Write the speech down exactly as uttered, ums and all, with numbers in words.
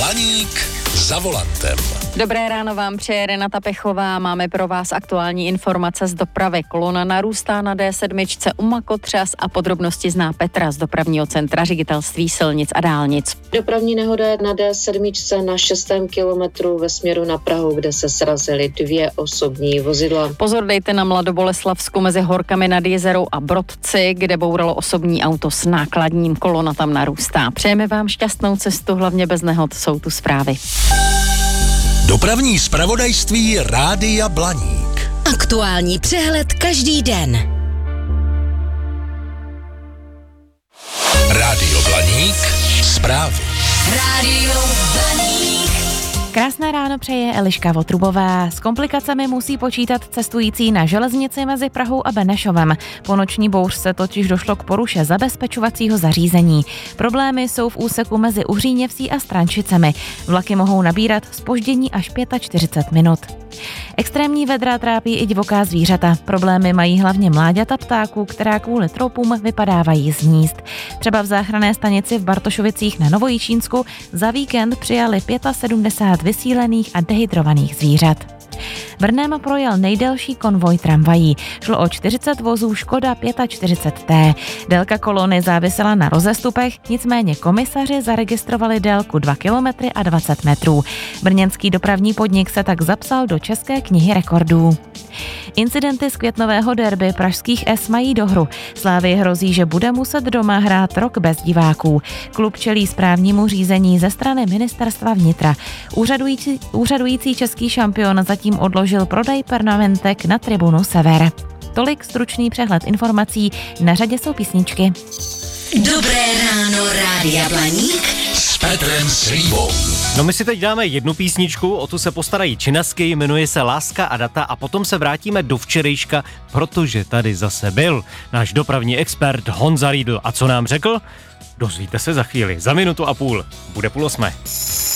Blaník za volantem. Dobré ráno vám přeje Renata Pechová. Máme pro vás aktuální informace z dopravy. Kolona narůstá na D sedm u Makotřas a podrobnosti zná Petra z dopravního centra Ředitelství silnic a dálnic. Dopravní nehoda je na D sedm na šestém kilometru ve směru na Prahu, kde se srazily dvě osobní vozidla. Pozor dejte na Mladoboleslavsku mezi Horkami nad Jezerou a Brodci, kde bouralo osobní auto s nákladním. Kolona tam narůstá. Přejeme vám šťastnou cestu, hlavně bez nehod, jsou tu zprávy. Dopravní zpravodajství Rádia Blaník. Aktuální přehled každý den. Rádio Blaník. Zprávy. Rádio Blaník. Krásné ráno přeje Eliška Votrubová. S komplikacemi musí počítat cestující na železnici mezi Prahou a Benešovem. Po noční bouřce totiž došlo k poruše zabezpečovacího zařízení. Problémy jsou v úseku mezi Uhříněvsí a Strančicemi. Vlaky mohou nabírat zpoždění až čtyřicet pět minut. Extrémní vedra trápí i divoká zvířata. Problémy mají hlavně mláďata ptáků, která kvůli tropům vypadávají z hnízd. Třeba v záchranné stanici v Bartošovicích na Novojičínsku za víkend přijali sedmdesát pět vysílených a dehydrovaných zvířat. Brnem projel nejdelší konvoj tramvají. Šlo o čtyřicet vozů Škoda čtyřicet pět T. Délka kolony závisela na rozestupech, nicméně komisaři zaregistrovali délku dva kilometry a dvacet metrů. Brněnský dopravní podnik se tak zapsal do České knihy rekordů. Incidenty z květnového derby pražských S mají dohru. Slávii hrozí, že bude muset doma hrát rok bez diváků. Klub čelí správnímu řízení ze strany ministerstva vnitra. Úřadující, úřadující český šampion zatím odložil prodej permanentek na tribunu Sever. Tolik stručný přehled informací, na řadě jsou písničky. Dobré ráno, Rádia Blaník S Petrem Slívou. No my si teď dáme jednu písničku, o tu se postarají činasky, jmenuje se Láska a data a potom se vrátíme do včerejška, protože tady zase byl náš dopravní expert Honza Riedl. A co nám řekl? Dozvíte se za chvíli, za minutu a půl. Bude půl osmé.